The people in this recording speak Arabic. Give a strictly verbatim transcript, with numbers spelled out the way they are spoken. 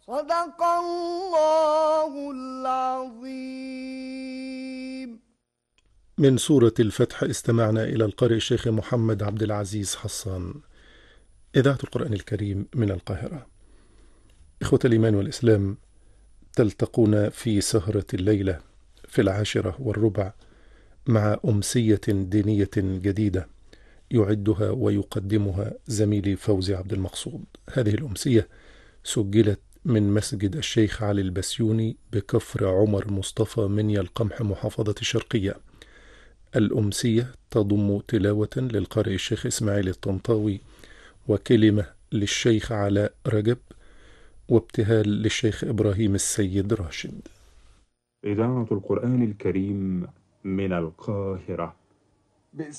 صدق الله العظيم. من سورة الفتح استمعنا إلى القارئ الشيخ محمد عبد العزيز حسان. إذاعة القرآن الكريم من القاهرة. إخوة الإيمان والإسلام، تلتقون في سهرة الليلة في العاشرة والربع مع أمسية دينية جديدة يعدها ويقدمها زميلي فوزي عبد المقصود. هذه الأمسية سجلت من مسجد الشيخ علي البسيوني بكفر عمر مصطفى منيا القمح محافظة الشرقية. الأمسية تضم تلاوة للقارئ الشيخ إسماعيل الطنطاوي، وكلمة للشيخ علاء رجب، وابتهال للشيخ إبراهيم السيد راشد. إذاعة القرآن الكريم من القاهرة.